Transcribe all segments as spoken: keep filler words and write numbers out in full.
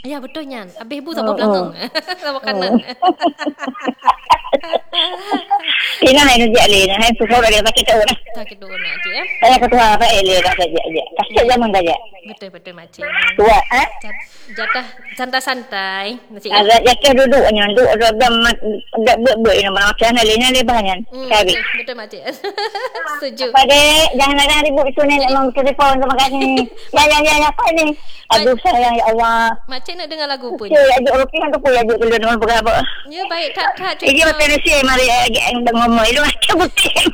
Ya betulnya. Habis ibu sama belakang. Sama kanan. Ina na ino dia le na tu kalau dia pakai tahu lah. Sakit dulu nak cik ya. Saya ketua apa ele dah saja aja. Kasih zaman saja. Betul betul makcik. Tua eh. Jatah santai-santai. Makcik. Ada jaket duduknya duduk ada dak ber ino macam mana le le banyak. Kabi. Betul makcik. Setuju. Pada jangan ada ribut itu nenek mau telefon terima kasih. Ya ya ya apa ni? Aduh sayang ya Allah. Makcik nak dengar lagu pun. Ya ajuk rupi kan tu pun ajuk dulu dengan berapa. Ya baik tak tak. Ini betul ni mari yang ngomong itu macam betul.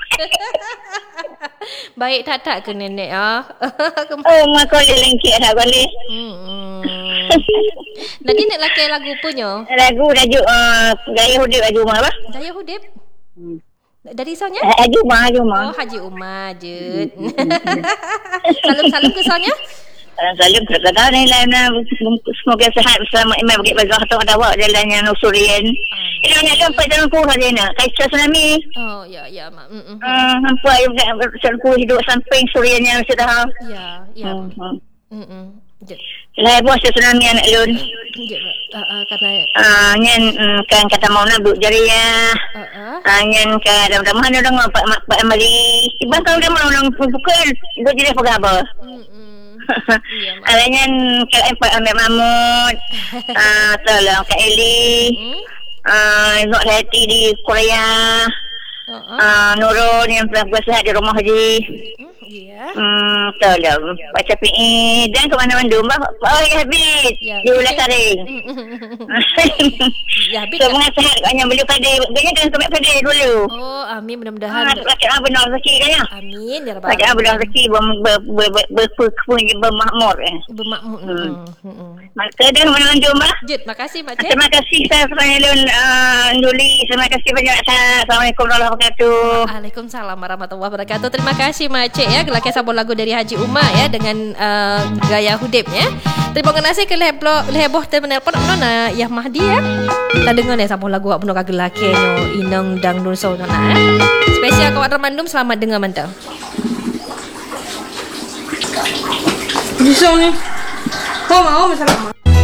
Baik tak tak ke nenek ah. Oh mak kau lengkit dah boleh. Hmm. Nanti nak lakai lagu punya. Lagu tajuk uh, Gaya Hudip Haji Umar apa? Gaya Hudip. Hmm. Dari soalnya? Haji Umar, Haji Umar. Oh Haji Umar je. Salam-salam ke soalnya? Salam terkadang ni lain semoga sehat bersama imam bagi bazah atau ada awak jalannya nusurian. Ini hanya sampai dalam kurang dia nak. Kaisar tsunami. Oh ya ya mak. Hmm. Sampai sampai hidup sampai suriannya sudah. Ya ya. Hmm. Hmm. Lah bos tsunami anak lun. Ya uh, karena ah nyen kan kata mau nak duk jarinya. Uh, uh. Ah nyen kan dah mana dah pak pak amali. Ibang kau dah mau orang pukul duk jadi apa khabar. Hmm. Alanya kalau empat ambil mamut, ah tolong Kak Eli, ah Nok Hati di Korea, ah Nurul yang pernah bersehat di rumah Haji. Ya. Hmm, tolong baca P E dan ke mana-mana rumah. Oh ya habis. Di ulas taring. Ya habis. Semua sehat katnya beli pada banyak dengan kami pada dulu. Oh amin mudah-mudahan. Ah rakyat benar rezeki kan ya. Amin ya rabbal alamin. Rakyat benar rezeki bermakmur eh. Bermakmur. Hmm. Maka dan mana-mana rumah. Jut, makasih Mak Cik. Terima kasih saya Fanyalun Nuli. Terima kasih banyak. Assalamualaikum warahmatullahi wabarakatuh. Waalaikumsalam warahmatullahi wabarakatuh. Terima kasih Mak Cik ya. Kelakar sabun lagu dari Haji Umar ya dengan uh, Gaya Hudip ya. Terima kasih ke leheboh leheboh telefon nona Yah Mahdi ya. Kita dengar ni sabun lagu awak penuh kagel laki nyo inang dang dun so nona ya. Spesial kawan Ramandum selamat dengar mantap. Bisa ni. Kau mau masalah